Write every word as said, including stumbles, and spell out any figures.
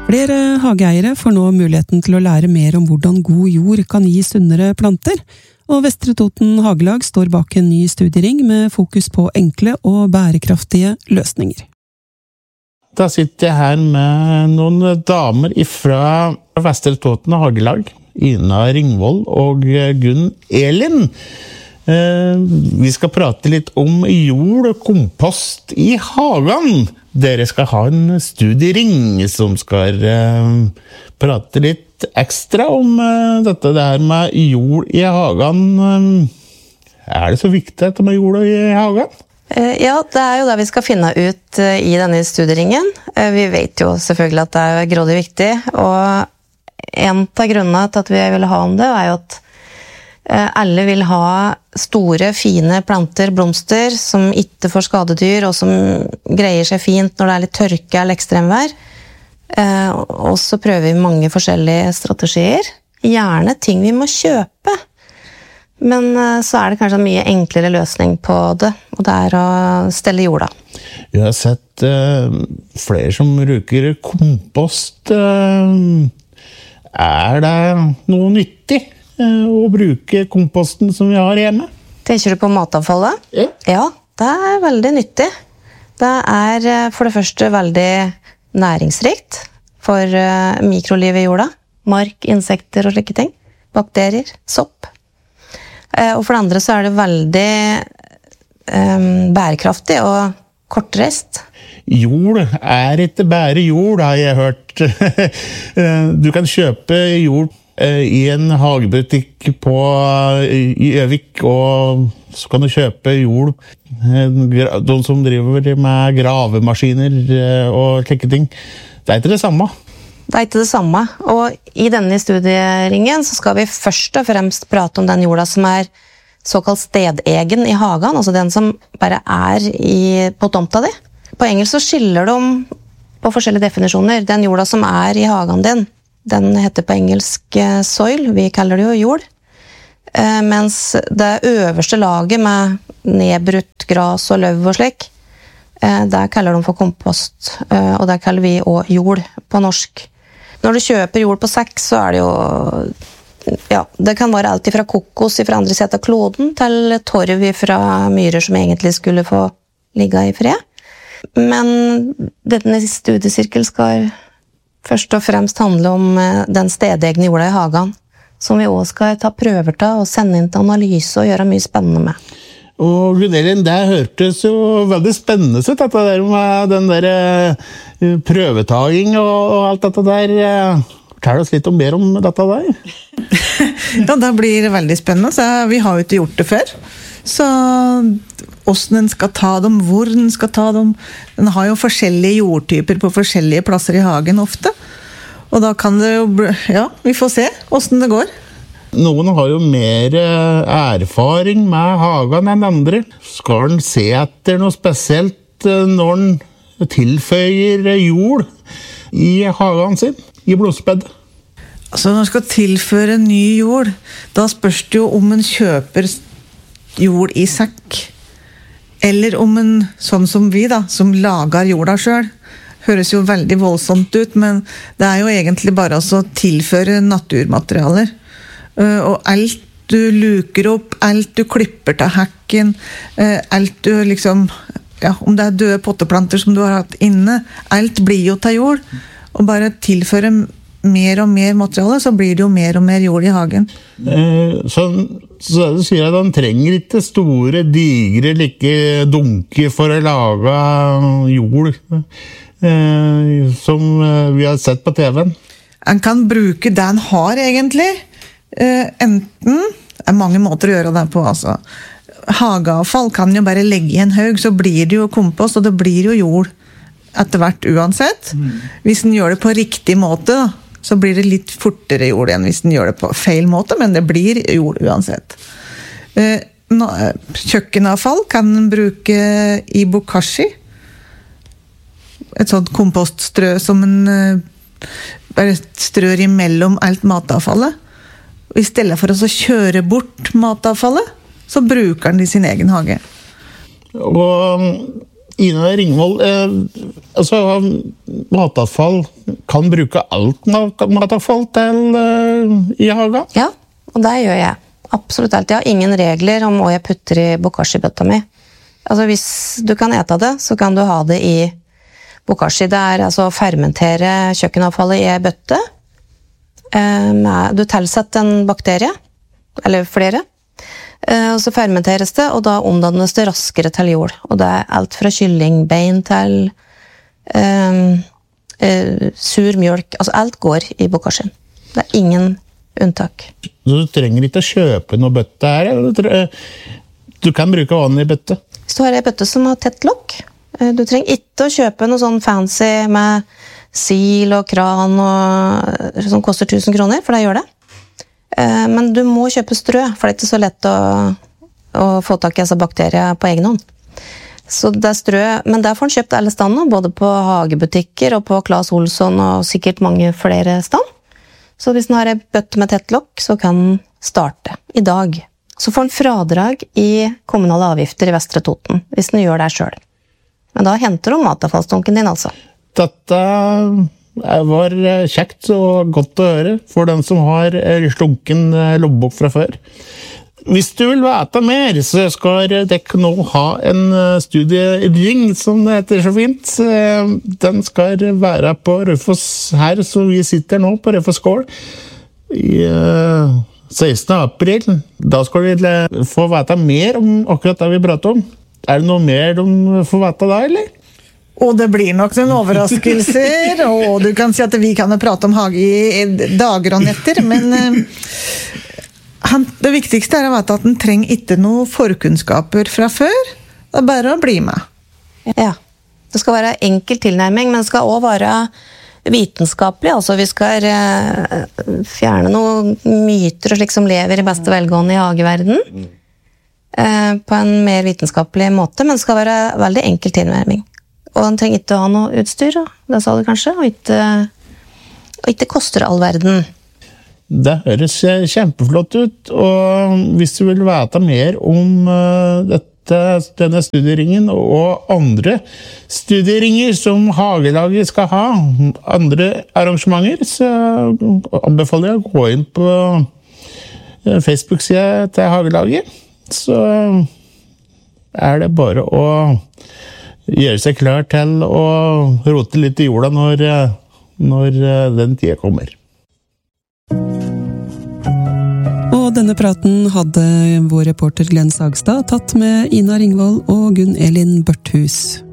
Flere hageeiere får nå muligheten til å lære mer om hvordan god jord kan gi sunnere planter, og Vestre Toten Hagelag står bak en ny studiering med fokus på enkle og bærekraftige løsninger. Da sitter jeg her med noen damer fra Vestre Toten Hagelag, Ina Ringvold og Gunn Elin. Vi skal prate litt om jord og kompost i hagen. Dere skal ha en studiering som skal prate litt ekstra om dette der med jord i hagen. Er det så viktig dette med jord i hagen? Ja, det er jo det vi skal finne ut i denne studieringen. Vi vet jo selvfølgelig at det er grådig viktig, og en av grunnene til at vi vil ha om det er jo at alle vil ha store, fine planter, blomster, som ikke får skadedyr, og som greier seg fint når det er litt tørke eller ekstremvær. Og så prøver vi mange forskjellige strategier. Gjerne ting vi må kjøpe. Men så er det kanskje en mye enklere løsning på det, og det er å stelle jorda. Jeg har sett uh, flere som bruker kompost. Uh, er det noe nyttig? Å bruke komposten som vi har hjemme. Tenker du på matavfallet? Ja. Ja, det er veldig nyttig. Det er for det første veldig næringsrikt for mikrolivet i jorda. Mark, insekter og slike ting. Bakterier, sopp. Og for det andre så er det veldig um, bærekraftig og kortreist. Jord er ikke bare jord, har jeg hørt. Du kan kjøpe jord i en hagebutikk på i Øvik, og så kan du kjøpe jord. De som driver med gravemaskiner og slike ting. Det er ikke det samme. Det er ikke det samme, og i denne studieringen så skal vi først og fremst prate om den jorda som er såkalt stedegen i hagen, altså den som bare er i, på tomta di. På engelsk så skiller de på forskjellige definisjoner. Den jorda som er i hagen din, den heter på engelsk soil, vi kaller det jo jord. Mens det øverste laget med nedbrutt gras og løv og slik, det kaller de for kompost, og det kaller vi også jord på norsk. Når du kjøper jord på sekk, så er det jo, ja, det kan være alt fra kokos fra andre siden av kloden, til torv fra myrer som egentlig skulle få ligge i fred. Men denne studiesirkel skal først og fremst handle om den stedegne jorda i hagen, som vi også skal ta prøver til og sende inn til analyse og gjøre mye spennende med. Og Gunn Elin, det hørtes jo veldig spennende ut, dette der med den der prøvetaging og alt dette der. Fortell oss litt om mer om dette der. Ja, det blir veldig spennende, så vi har jo ikke gjort det før. Så hvordan den skal ta dem, hvor den skal ta dem. Den har jo forskjellige jordtyper på forskjellige plasser i hagen ofte. Og da kan det jo, ja, vi får se hvordan det går. Noen har jo mer erfaring med hagen enn andre. Skal den se etter noe spesielt når den tilføyer jord i hagen sin, i blodsbed? Altså når den skal tilføre ny jord, da spørs det jo om en kjøper jord i sekk, eller om en, sånn som vi da, som lager jorda selv. Høres jo veldig voldsomt ut, men det er jo egentlig bare å tilføre naturmaterialer. Og alt du luker opp, alt du klipper til hekken, alt du liksom, ja, om det er døde potteplanter som du har hatt inne, alt blir jo til jord. Og bare tilføre mer og mer materiale, så blir det jo mer og mer jord i hagen. Eh, så, så du sier at han trenger ikke store, digre, like dunker for å lage jord, eh, som vi har sett på T V-en. Han kan bruke det han har egentlig. Uh, enten, det er mange måter å gjøre det på, altså. Hageavfall kan jo bare legge i en haug, så blir det jo kompost, og det blir jo jord etter hvert uansett. Mm. Hvis den gjør det på riktig måte, da, så blir det litt fortere jord enn hvis den gjør det på feil måte, men det blir jord uansett. Uh, no, kjøkkenavfall kan den bruke i bokashi. Et sånt kompoststrø som en uh, bare strør imellom alt matavfallet. I stedet for å kjøre bort matavfallet, så bruker den i sin egen hage. Og Ina Ringvold, eh, altså matavfall kan bruke alt matavfall til uh, i hagen? Ja, og det gjør jeg. Absolutt alt. Jeg har ingen regler om hva jeg putter i bokashi-bøtta mi. Altså, hvis du kan ete det, så kan du ha det i bokashi. Det er altså å fermentere kjøkkenavfallet i en bøtte. Du tilsetter en bakterie, eller flere, og så fermenteres det, og da omdannes det raskere til jord. Og det er alt fra kyllingbein til um, uh, sur mjølk. Altså, alt går i bokashien. Det er ingen unntak. Så du trenger ikke å kjøpe noe bøtte her, eller du kan bruke vanlig bøtte? Hvis du har en bøtte som har tett lokk, du trenger ikke å kjøpe noe sånn fancy med sil og kran og, som koster tusen kroner, for det gjør det. Men du må kjøpe strø, for det er ikke så lett å, å få tak i altså bakterier på egen hånd. Så det er strø, men der får den kjøpt alle steder, både på hagebutikker og på Claes Olsson og sikkert mange flere steder. Så hvis den har en bøtte med tett lokk, så kan den starte i dag. Så får den fradrag i kommunale avgifter i Vestre Toten, hvis den gjør det selv. Men da henter du matavfallsdunken din, altså. Dette var kjekt og godt å høre for den som har slunken lobbok fra før. Hvis du vil vite mer, så skal dere nå ha en studiering, som det heter så fint. Den skal være på Raufoss her, så vi sitter nå på Raufoss gård i sekstende april. Da skal vi få vite mer om akkurat det vi prater om. Er det noe mer de får vite da, eller? Og det blir nok noen overraskelser, og du kan si at vi kan prate om hage i dager og netter, men han, det viktigste er å vite at den trenger ikke noe forkunnskaper fra før. Det er bare å bli med. Ja, det skal være enkel tilnærming, men det skal også være vitenskapelig. Altså vi skal eh, fjerne noen myter og slik som lever i beste velgående i hageverden. Eh, på en mer vitenskapelig måte, men det skal være veldig enkel tilnærming. Og den trenger ikke å ha noe utstyr, det sa du kanskje, og ikke, og ikke koster all verden. Det høres kjempeflott ut, og hvis du vil vite mer om dette, denne studieringen og andre studieringer som hagelaget skal ha, andre arrangementer, så anbefaler jeg å gå inn på Facebook-siden til hagelaget. Så er det bare å gjøre seg klar til å rote litt i jorda når, når den tida kommer. Og denne praten hadde vår reporter Glenn Sagstad tatt med Ina Ringvold og Gunn Elin Børthus.